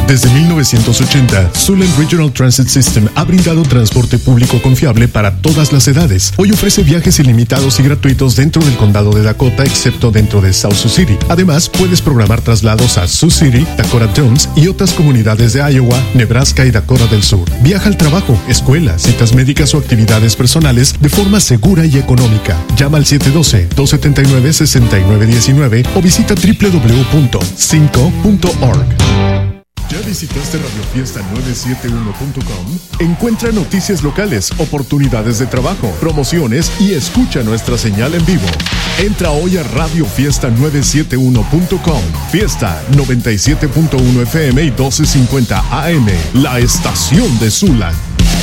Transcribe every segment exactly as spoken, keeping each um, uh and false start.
Desde mil novecientos ochenta, Zuland Regional Transit System ha brindado transporte público confiable para todas las edades. Hoy ofrece viajes ilimitados y gratuitos dentro del condado de Dakota, excepto dentro de South Sioux City. Además, puedes programar traslados a Sioux City, Dakota Jones y otras comunidades de Iowa, Nebraska y Dakota del Sur. Viaja al trabajo, escuela, citas médicas o actividades personales de forma segura y económica. Llama al siete uno dos, dos siete nueve, seis nueve uno nueve o visita doble u doble u doble u punto cinco punto org. ¿Ya visitaste radio fiesta nueve siete uno punto com? Encuentra noticias locales, oportunidades de trabajo, promociones y escucha nuestra señal en vivo. Entra hoy a radio fiesta nueve siete uno punto com. Fiesta noventa y siete punto uno F M y doce cincuenta A M. La estación de Zuland.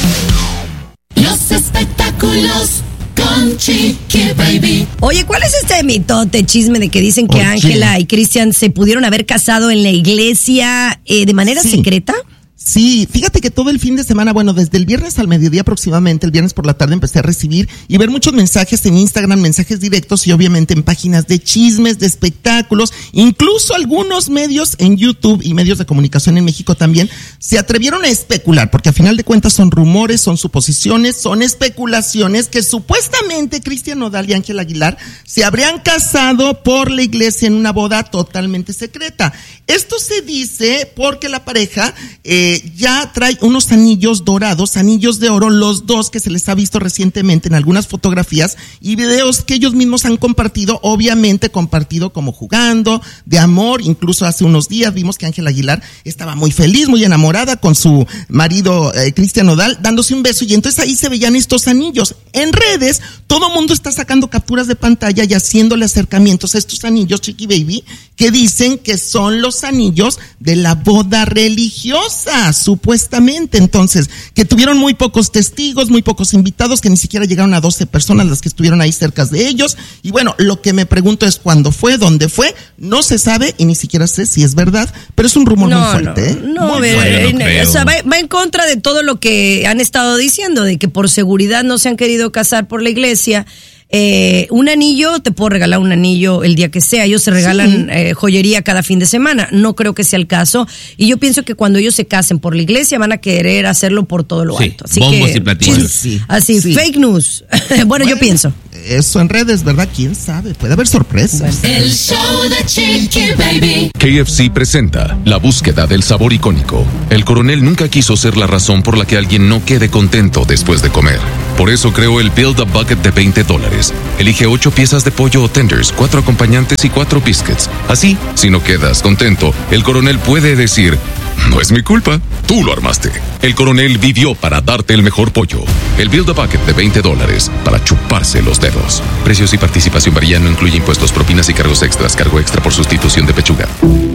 Los espectáculos con Chiqui Baby. Oye, ¿cuál es este mitote chisme de que dicen que Ángela y Cristian se pudieron haber casado en la iglesia eh, de manera sí. secreta? Sí, fíjate que todo el fin de semana, bueno, desde el viernes al mediodía aproximadamente, el viernes por la tarde empecé a recibir y ver muchos mensajes en Instagram, mensajes directos y obviamente en páginas de chismes, de espectáculos, incluso algunos medios en YouTube y medios de comunicación en México también se atrevieron a especular, porque a final de cuentas son rumores, son suposiciones, son especulaciones que supuestamente Cristian Nodal y Ángela Aguilar se habrían casado por la iglesia en una boda totalmente secreta. Esto se dice porque la pareja eh, ya trae unos anillos dorados, anillos de oro, los dos que se les ha visto recientemente en algunas fotografías y videos que ellos mismos han compartido, obviamente compartido como jugando, de amor. Incluso hace unos días vimos que Ángela Aguilar estaba muy feliz, muy enamorada con su marido eh, Cristian Nodal, dándose un beso, y entonces ahí se veían estos anillos. En redes, todo mundo está sacando capturas de pantalla y haciéndole acercamientos a estos anillos, Chiqui Baby, que dicen que son los anillos de la boda religiosa, supuestamente. Entonces, que tuvieron muy pocos testigos, muy pocos invitados, que ni siquiera llegaron a doce personas las que estuvieron ahí cerca de ellos. Y bueno, lo que me pregunto es cuándo fue, dónde fue, no se sabe y ni siquiera sé si es verdad, pero es un rumor no, muy fuerte. No, ¿eh? no, muy ver, fuerte. en, o sea, va, va en contra de todo lo que han estado diciendo, de que por seguridad no se han querido casar por la iglesia. Eh, un anillo, te puedo regalar un anillo el día que sea. Ellos se regalan sí. eh, joyería cada fin de semana. No creo que sea el caso. Y yo pienso que cuando ellos se casen por la iglesia van a querer hacerlo por todo lo sí, alto. Así bombos que, y platillos. Pues, sí, así, sí. Fake news. bueno, bueno, yo pienso. Eso en redes, ¿verdad? ¿Quién sabe? Puede haber sorpresas. El show de Chiqui Baby. K F C presenta la búsqueda del sabor icónico. El coronel nunca quiso ser la razón por la que alguien no quede contento después de comer. Por eso creó el Build a Bucket de veinte dólares. Elige ocho piezas de pollo o tenders, cuatro acompañantes y cuatro biscuits. Así, si no quedas contento, el coronel puede decir: no es mi culpa, tú lo armaste. El coronel vivió para darte el mejor pollo. El Build a Bucket de veinte dólares para chuparse los dedos. Precios y participación varían, no incluye impuestos, propinas y cargos extras. Cargo extra por sustitución de pechuga.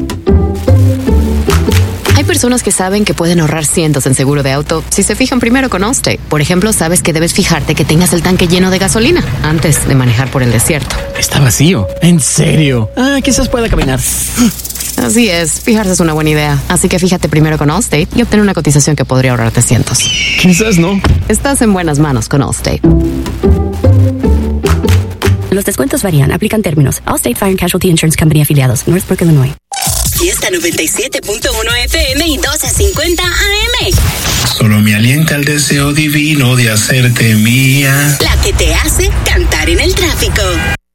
Hay personas que saben que pueden ahorrar cientos en seguro de auto si se fijan primero con Allstate. Por ejemplo, sabes que debes fijarte que tengas el tanque lleno de gasolina antes de manejar por el desierto. Está vacío. ¿En serio? Ah, quizás pueda caminar. Así es, fijarse es una buena idea. Así que fíjate primero con Allstate y obtén una cotización que podría ahorrarte cientos. Quizás no. Estás en buenas manos con Allstate. Los descuentos varían, aplican términos. Allstate Fire and Casualty Insurance Company afiliados, Northbrook, Illinois. Fiesta noventa y siete punto uno F M y doce cincuenta A M. Solo me alienta el deseo divino de hacerte mía. La que te hace cantar en el tráfico.